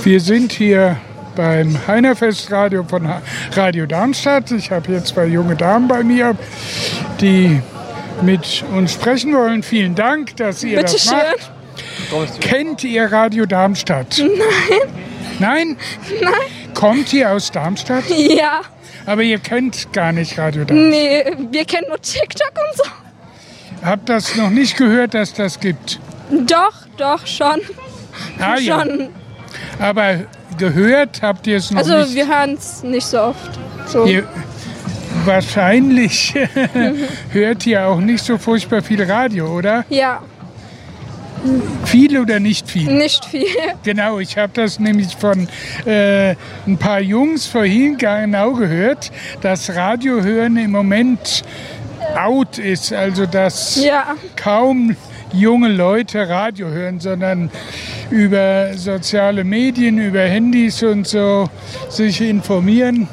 Wir sind hier beim Heinerfestradio von Radio Darmstadt. Ich habe hier 2 junge Damen bei mir, die mit uns sprechen wollen. Vielen Dank, dass ihr Bitte das schön. macht. Kennt ihr Radio Darmstadt? Nein. Nein? Nein. Kommt ihr aus Darmstadt? Ja. Aber ihr kennt gar nicht Radio Darmstadt. Nee, wir kennen nur TikTok und so. Habt das noch nicht gehört, dass das gibt? Doch, schon. Ah, ja. Schon. Aber gehört habt ihr es noch Also nicht? wir hören es nicht so oft. So. Ihr, wahrscheinlich hört ihr auch nicht so furchtbar viel Radio, oder? Ja, Viel oder nicht viel? nicht viel. Genau, ich habe das nämlich von ein paar Jungs vorhin genau gehört, dass Radiohören im Moment out ist. Also dass Ja, kaum junge Leute Radio hören, sondern über soziale Medien, über Handys und so sich informieren.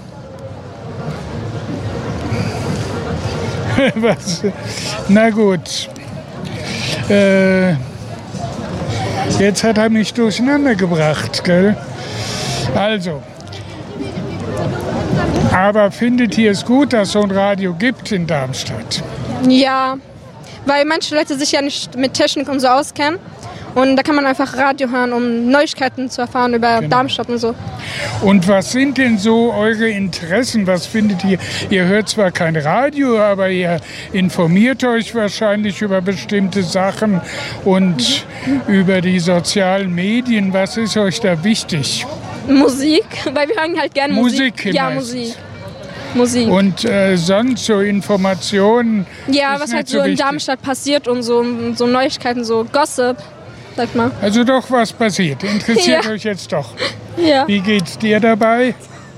Was? Na gut. Jetzt hat er mich durcheinander gebracht, gell? Also. Aber findet ihr es gut, dass es so ein Radio gibt in Darmstadt? ja. Weil manche Leute sich ja nicht mit Technik und so auskennen. Und da kann man einfach Radio hören, um Neuigkeiten zu erfahren über Darmstadt und so. Und was sind denn so eure Interessen? Was findet ihr? Ihr hört zwar kein Radio, aber ihr informiert euch wahrscheinlich über bestimmte Sachen und über die sozialen Medien. Was ist euch da wichtig? Musik, weil wir hören halt gerne Musik. Musik Ja, meistens. Musik. Und sonst so Informationen? Ja, ist was nicht halt so in wichtig. Darmstadt passiert und so Neuigkeiten, so Gossip, sag mal. Also doch was passiert. Interessiert Ja. euch jetzt doch. Ja. Wie geht's dir dabei?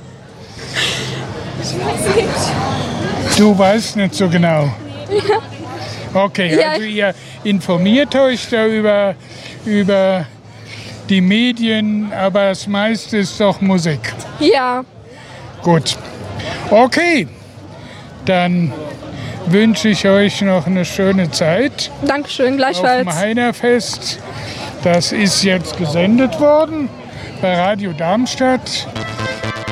Du weißt nicht so genau. Okay, Ja. also ihr informiert euch da über die Medien, aber das meiste ist doch Musik. Ja. Gut. Okay, dann wünsche ich euch noch eine schöne Zeit Dankeschön, auf dem gleichfalls. Heinerfest. Das ist jetzt gesendet worden bei Radio Darmstadt.